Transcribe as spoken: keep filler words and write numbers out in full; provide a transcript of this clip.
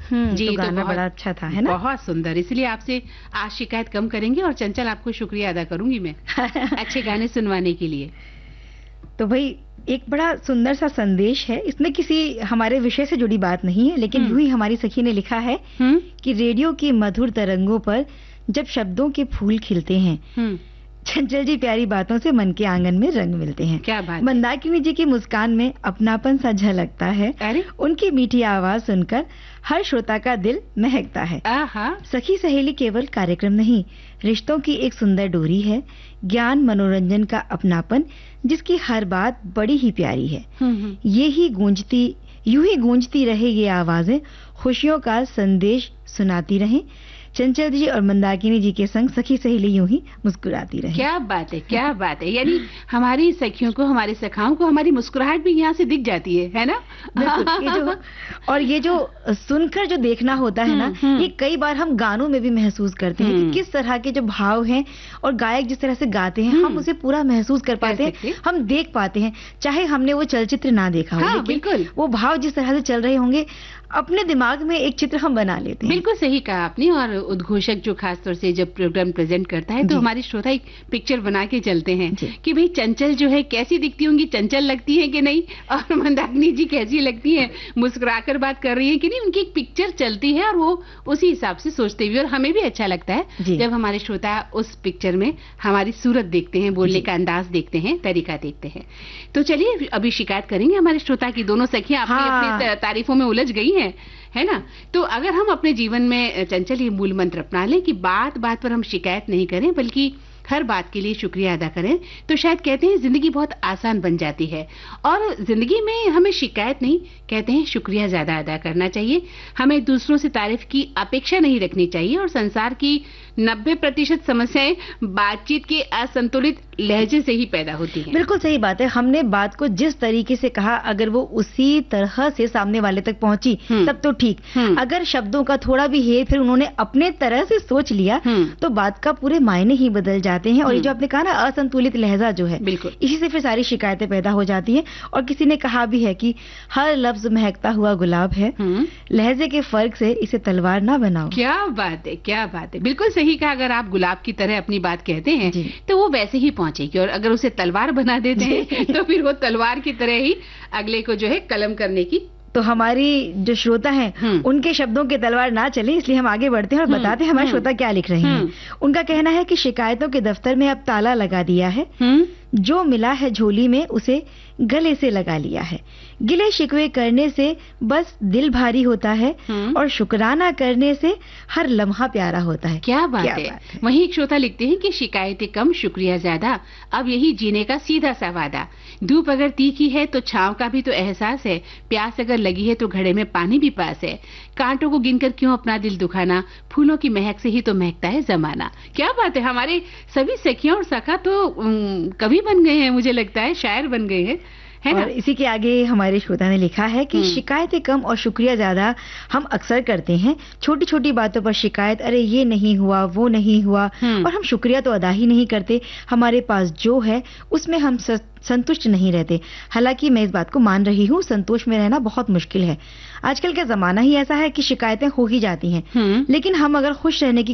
जी, तो गाना बड़ा अच्छा था, है ना? बहुत सुंदर, इसलिए आपसे आज शिकायत कम करेंगे और चंचल आपको शुक्रिया अदा करूंगी मैं अच्छे गाने सुनवाने के लिए। तो भाई एक बड़ा सुंदर सा संदेश है, इसमें किसी हमारे विषय से जुड़ी बात नहीं है, लेकिन यूं ही हमारी सखी ने लिखा है कि रेडियो की मधुर तरंगों पर जब शब्दों के फूल खिलते हैं, चंचल जी प्यारी बातों से मन के आंगन में रंग मिलते हैं। क्या बात। मंदाकिनी जी की मुस्कान में अपनापन सा झलकता है। अरे? उनकी मीठी आवाज सुनकर हर श्रोता का दिल महकता है। आहा। सखी सहेली केवल कार्यक्रम नहीं, रिश्तों की एक सुंदर डोरी है, ज्ञान मनोरंजन का अपनापन जिसकी हर बात बड़ी ही प्यारी है। ये ही गूंजती यूं ही गूंजती रहे ये आवाजें, खुशियों का संदेश सुनाती रहें। चंचल जी और मंदाकिनी जी के संग सखी सहेली यूं ही मुस्कुराती रहे। क्या बात है, क्या बात है। यानी हमारी सखियों को, हमारे सखाओं को हमारी मुस्कुराहट भी यहाँ से दिख जाती है, है ना? ये जो और ये जो सुनकर जो देखना होता है ना, ये कई बार हम गानों में भी महसूस करते हैं कि किस तरह के जो भाव हैं और गायक जिस तरह से गाते हैं, हम उसे पूरा महसूस कर पाते हैं, हम देख पाते हैं, चाहे हमने वो चलचित्र ना देखा हो। बिल्कुल, वो भाव जिस तरह से चल रहे होंगे, अपने दिमाग में एक चित्र हम बना लेते हैं। बिल्कुल सही कहा आपने। और उद्घोषक जो खास तौर से जब प्रोग्राम प्रेजेंट करता है तो हमारे श्रोता एक पिक्चर बना के चलते हैं कि भाई चंचल जो है कैसी दिखती होंगी, चंचल लगती है कि नहीं, और मंदाकिनी जी कैसी लगती है, मुस्कुराकर बात कर रही है कि नहीं, उनकी एक पिक्चर चलती है और वो उसी हिसाब से सोचते हुए, और हमें भी अच्छा लगता है जब हमारे श्रोता उस पिक्चर में हमारी सूरत देखते हैं, बोलने का अंदाज देखते हैं, तरीका देखते हैं। तो चलिए अभी शिकायत करेंगे हमारे श्रोता की। दोनों सखियां अपनी अपनी तारीफों में उलझ गई है है ना? तो अगर हम अपने जीवन में चंचल ये मूल मंत्र अपना लें कि बात बात पर हम शिकायत नहीं करें, बल्कि हर बात के लिए शुक्रिया अदा करें, तो शायद कहते हैं जिंदगी बहुत आसान बन जाती है। और जिंदगी में हमें शिकायत नहीं, कहते हैं शुक्रिया ज्यादा अदा करना चाहिए। हमें दूसरों से तारीफ की अपेक्षा नहीं रखनी चाहिए। और संसार की नब्बे प्रतिशत समस्याएं बातचीत के असंतुलित लहजे से ही पैदा होती हैं। बिल्कुल सही बात है। हमने बात को जिस तरीके से कहा, अगर वो उसी तरह से सामने वाले तक पहुंची तब तो ठीक। अगर शब्दों का थोड़ा भी हेर फेर उन्होंने अपने तरह से सोच लिया तो बात का पूरे मायने ही बदल जाते हैं। और ये जो आपने कहा ना, असंतुलित लहजा जो है, बिल्कुल इसी से फिर सारी शिकायतें पैदा हो जाती हैं। और किसी ने कहा भी है कि हर लफ्ज महकता हुआ गुलाब है, लहजे के फर्क से इसे तलवार ना बनाओ। क्या बात है, क्या बात है। बिल्कुल सही कहा। अगर आप गुलाब की तरह अपनी बात कहते हैं तो वो वैसे ही पहुंचेगी, और अगर उसे तलवार बना देते हैं तो फिर वो तलवार की तरह ही अगले को जो है कलम करने की। तो हमारी जो श्रोता हैं उनके शब्दों के तलवार ना चले, इसलिए हम आगे बढ़ते हैं और बताते हैं हमारे श्रोता क्या लिख रहे हैं। उनका कहना है कि शिकायतों के दफ्तर में अब ताला लगा दिया है, जो मिला है झोली में उसे गले से लगा लिया है, गिले शिकवे करने से बस दिल भारी होता है और शुक्राना करने से हर लम्हा प्यारा होता है। क्या बात, क्या है? बात है। वहीं एक श्रोता लिखते हैं कि शिकायतें कम, शुक्रिया ज्यादा, अब यही जीने का सीधा सा वादा। धूप अगर तीखी है तो छांव का भी तो एहसास है, प्यास अगर लगी है तो घड़े में पानी भी पास है, कांटों को गिनकर क्यों अपना दिल दुखाना, फूलों की महक से ही तो महकता है जमाना। क्या बात है। हमारे सभी सखियां और सखा तो कवि बन गए हैं, मुझे लगता है शायर बन गए हैं, है ना? और इसी के आगे हमारे श्रोता ने लिखा है कि शिकायतें कम और शुक्रिया ज्यादा हम अक्सर करते हैं। छोटी छोटी बातों पर शिकायत, अरे ये नहीं हुआ, वो नहीं हुआ, और हम शुक्रिया तो अदा ही नहीं करते। हमारे पास जो है उसमें हम संतुष्ट नहीं रहते। हालांकि मैं इस बात को मान रही हूँ, संतोष में रहना बहुत मुश्किल है। आजकल का जमाना ही ऐसा है कि शिकायतें हो ही जाती हैं, लेकिन हम अगर खुश रहने की